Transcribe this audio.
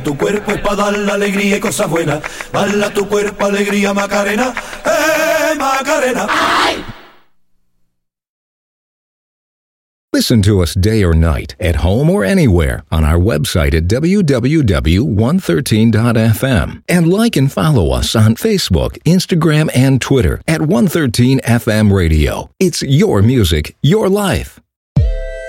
Tu cuerpo es para dar la alegría y cosas buenas. Bala tu cuerpo, alegría, Macarena. Macarena! Ay! Listen to us day or night, at home or anywhere, on our website at www.113.fm. And like and follow us on Facebook, Instagram, and Twitter at 113FM Radio. It's your music, your life.